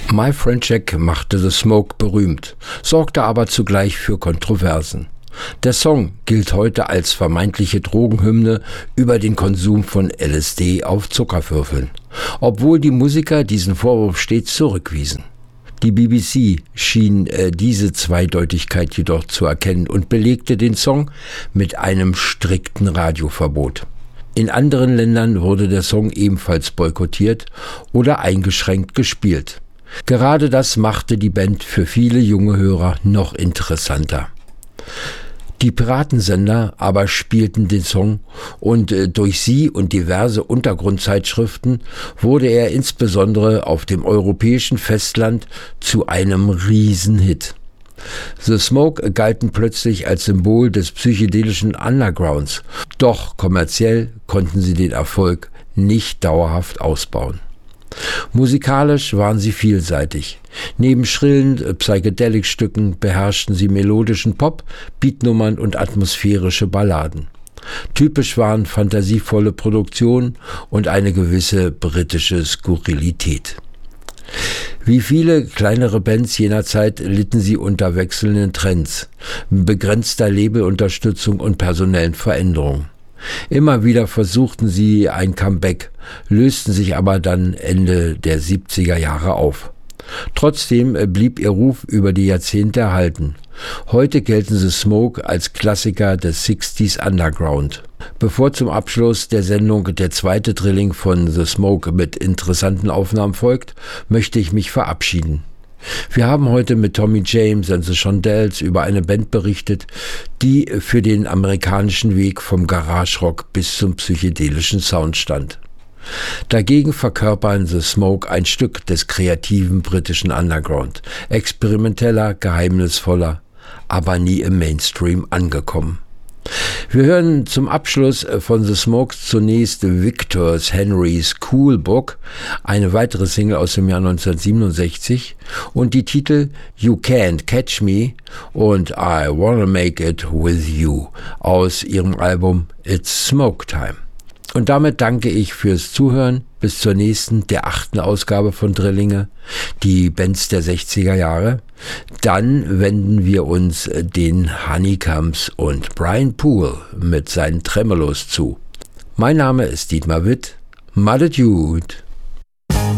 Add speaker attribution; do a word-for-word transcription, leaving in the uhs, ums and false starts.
Speaker 1: My Friend Jack machte The Smoke berühmt, sorgte aber zugleich für Kontroversen. Der Song gilt heute als vermeintliche Drogenhymne über den Konsum von L S D auf Zuckerwürfeln, obwohl die Musiker diesen Vorwurf stets zurückwiesen. Die B B C schien äh, diese Zweideutigkeit jedoch zu erkennen und belegte den Song mit einem strikten Radioverbot. In anderen Ländern wurde der Song ebenfalls boykottiert oder eingeschränkt gespielt. Gerade das machte die Band für viele junge Hörer noch interessanter. Die Piratensender aber spielten den Song und äh, durch sie und diverse Untergrundzeitschriften wurde er insbesondere auf dem europäischen Festland zu einem Riesenhit. The Smoke galten plötzlich als Symbol des psychedelischen Undergrounds, doch kommerziell konnten sie den Erfolg nicht dauerhaft ausbauen. Musikalisch waren sie vielseitig. Neben schrillen Psychedelic-Stücken beherrschten sie melodischen Pop, Beatnummern und atmosphärische Balladen. Typisch waren fantasievolle Produktionen und eine gewisse britische Skurrilität. Wie viele kleinere Bands jener Zeit litten sie unter wechselnden Trends, begrenzter Labelunterstützung und personellen Veränderungen. Immer wieder versuchten sie ein Comeback, lösten sich aber dann Ende der siebziger Jahre auf. Trotzdem blieb ihr Ruf über die Jahrzehnte erhalten. Heute gelten The Smoke als Klassiker des sechziger Underground. Bevor zum Abschluss der Sendung der zweite Drilling von The Smoke mit interessanten Aufnahmen folgt, möchte ich mich verabschieden. Wir haben heute mit Tommy James and the Shondells über eine Band berichtet, die für den amerikanischen Weg vom Garage-Rock bis zum psychedelischen Sound stand. Dagegen verkörpern The Smoke ein Stück des kreativen britischen Underground, experimenteller, geheimnisvoller, aber nie im Mainstream angekommen. Wir hören zum Abschluss von The Smokes zunächst Victor Henry's Cool Book, eine weitere Single aus dem Jahr neunzehnhundertsiebenundsechzig, und die Titel You Can't Catch Me und I Wanna Make It With You aus ihrem Album It's Smoke Time. Und damit danke ich fürs Zuhören. Bis zur nächsten, der achten Ausgabe von Drillinge, die Bands der sechziger Jahre. Dann wenden wir uns den Honeycombs und Brian Poole mit seinen Tremolos zu. Mein Name ist Dietmar Witt. Madet Jud.